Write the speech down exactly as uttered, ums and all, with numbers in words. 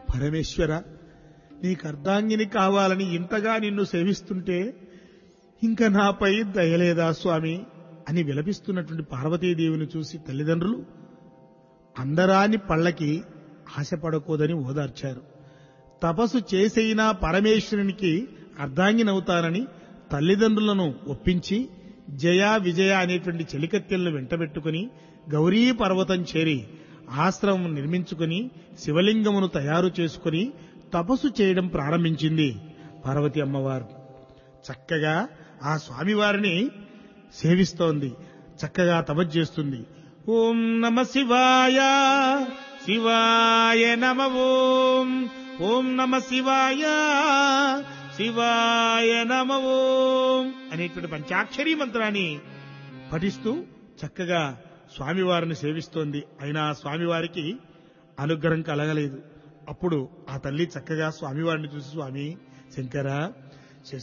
పరమేశ్వర, నీకు అర్ధాంగిని కావాలని ఇంతగా నిన్ను సేవిస్తుంటే ఇంకా నాపై దయలేదా స్వామి అని విలపిస్తున్నటువంటి పార్వతీదేవిని చూసి తల్లిదండ్రులు అందరాని పళ్ళకి ఆశపడకూడదని ఓదార్చారు. తపస్సు చేసైనా పరమేశ్వరునికి అర్ధాంగినవుతానని తల్లిదండ్రులను ఒప్పించి జయ విజయ అనేటువంటి చెలికత్తెలను వెంటబెట్టుకుని గౌరీ పర్వతం చేరి ఆశ్రమం నిర్మించుకుని శివలింగమును తయారు చేసుకుని తపస్సు చేయడం ప్రారంభించింది పార్వతి అమ్మవారు. చక్కగా ఆ స్వామివారిని సేవిస్తోంది, చక్కగా తపస్సు చేస్తుంది. ఓం నమ శివాయ, శివాయ నమ ఓం, ఓం నమ శివాయ, శివాయ నమ ఓం అనేటువంటి పంచాక్షరీ మంత్రాన్ని పఠిస్తూ చక్కగా స్వామివారిని సేవిస్తోంది. అయినా స్వామివారికి అనుగ్రహం కలగలేదు. అప్పుడు ఆ తల్లి చక్కగా స్వామివారిని చూసి, స్వామి శంకర,